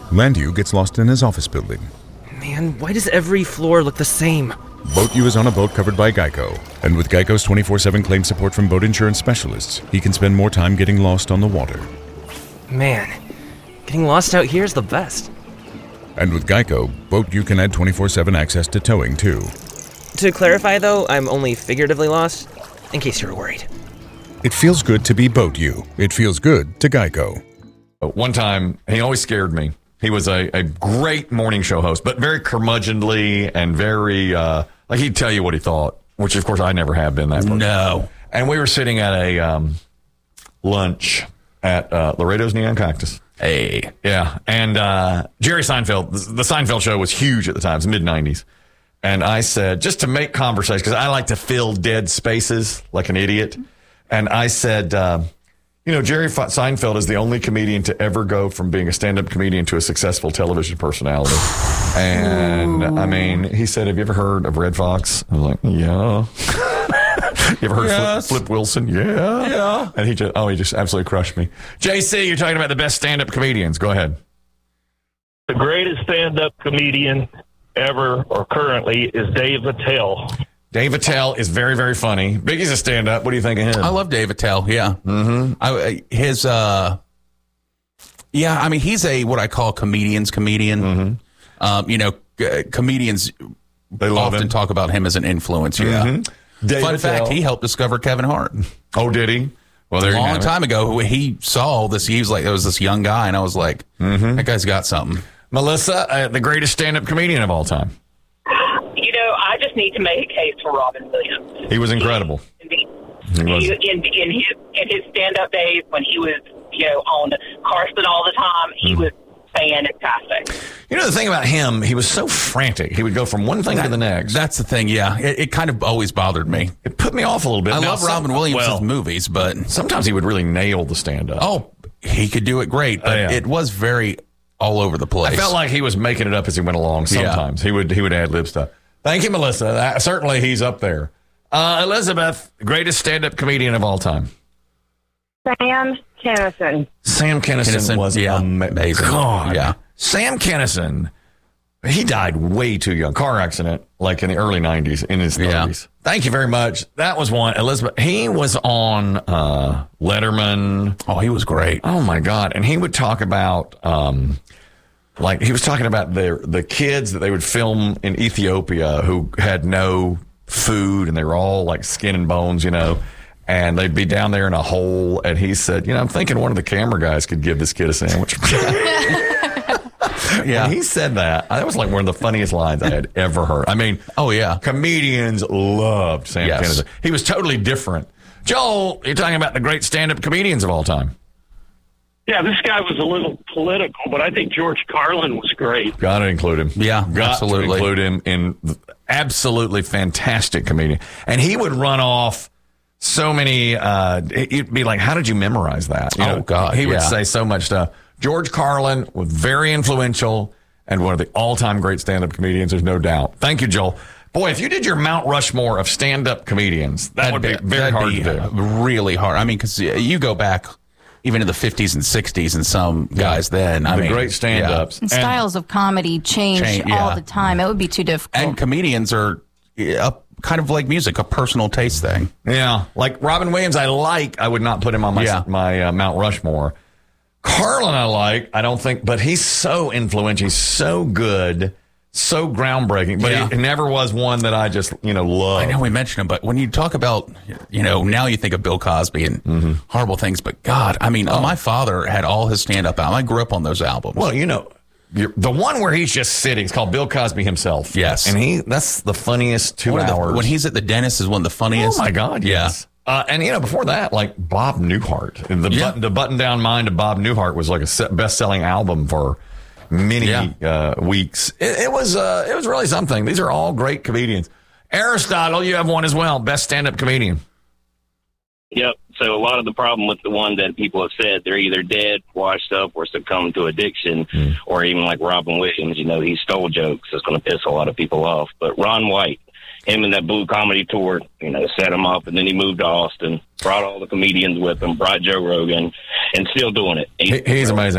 Landu gets lost in his office building. Man, why does every floor look the same? Boat U is on a boat covered by Geico, and with Geico's 24/7 claim support from boat insurance specialists, he can spend more time getting lost on the water. Man, getting lost out here is the best. And with Geico, Boat U can add 24/7 access to towing, too. To clarify, though, I'm only figuratively lost, in case you were worried. It feels good to be Boat U. It feels good to Geico. One time, he always scared me. He was a great morning show host, but very curmudgeonly and very, like he'd tell you what he thought, which of course I never have been that person. No. And we were sitting at a lunch at Laredo's Neon Cactus. Hey. Yeah. And Jerry Seinfeld, the Seinfeld show was huge at the time. It was mid-90s. And I said, just to make conversation, because I like to fill dead spaces like an idiot. And I said, Jerry Seinfeld is the only comedian to ever go from being a stand-up comedian to a successful television personality. And, I mean, he said, have you ever heard of Red Fox? I was like, yeah. You ever heard of Flip Wilson? Yeah. Yeah. And he just absolutely crushed me. JC, you're talking about the best stand-up comedians. Go ahead. The greatest stand-up comedian ever or currently is Dave Attell. Dave Attell is very, very funny. Biggie's a stand-up. What do you think of him? I love Dave Attell, yeah. Mm-hmm. He's a what I call comedian's comedian. Mm-hmm. Comedians They love often him. talk about him as an influence, yeah. Mm-hmm. Dave Fun Attell. fact, he helped discover Kevin Hart. Oh, did he? Well, there A you have long it. time ago, he saw this. He was like, there was this young guy, and I was like, that guy's got something. Melissa, the greatest stand-up comedian of all time. I just need to make a case for Robin Williams. He was incredible. In his stand-up days when he was, on Carson all the time, he was fantastic. The thing about him, he was so frantic. He would go from one thing to the next. That's the thing, yeah. It kind of always bothered me. It put me off a little bit. I Now, love Robin Williams' movies, but sometimes he would really nail the stand-up. Oh, he could do it great, but yeah. it was very all over the place. I felt like he was making it up as he went along sometimes. He would ad-lib stuff. Thank you, Melissa. Certainly he's up there. Elizabeth, greatest stand-up comedian of all time. Sam Kinison. Sam Kinison was amazing. God. Yeah. Sam Kinison, he died way too young. Car accident, like in the early 90s, in his 30s. Thank you very much. That was one. Elizabeth, he was on Letterman. Oh, he was great. Oh, my God. And he would talk about... he was talking about the kids that they would film in Ethiopia who had no food and they were all like skin and bones, and they'd be down there in a hole. And he said, I'm thinking one of the camera guys could give this kid a sandwich. Yeah. When he said that, was like one of the funniest lines I had ever heard. I mean, oh, yeah. Comedians loved Sam Kinison. He was totally different. Joel, you're talking about the great stand-up comedians of all time. Yeah, this guy was a little political, but I think George Carlin was great. Got to include him. Yeah, absolutely. To include him in absolutely fantastic comedian. And he would run off so many, it'd be like, how did you memorize that? God, he would say so much stuff. George Carlin was very influential and one of the all-time great stand-up comedians, there's no doubt. Thank you, Joel. Boy, if you did your Mount Rushmore of stand-up comedians, that would be very hard to do. Really hard. I mean, because you go back even in the 50s and 60s and some guys then. I mean, great stand-ups. And styles of comedy change all the time. It would be too difficult. And comedians are kind of like music, a personal taste thing. Yeah. Like Robin Williams, I would not put him on my Mount Rushmore. Carlin, I don't think, but he's so influential. He's so good, so groundbreaking, but he never was one that I just, love. I know we mentioned him, but when you talk about, now you think of Bill Cosby and horrible things, but God, I mean, my father had all his stand-up albums. I grew up on those albums. Well, the one where he's just sitting, it's called Bill Cosby himself. Yes. And that's the funniest 2 hours. When he's at the dentist is one of the funniest. Oh, my God, yes. And, before that, like Bob Newhart, the Button-Down Mind of Bob Newhart was like a best-selling album for many weeks. It was really something. These are all great comedians. Aristotle, you have one as well. Best stand-up comedian. Yep. So a lot of the problem with the one that people have said, they're either dead, washed up, or succumbed to addiction, or even like Robin Williams, he stole jokes. It's going to piss a lot of people off. But Ron White, him and that Blue Comedy Tour, set him up, and then he moved to Austin, brought all the comedians with him, brought Joe Rogan, and still doing it. He's amazing.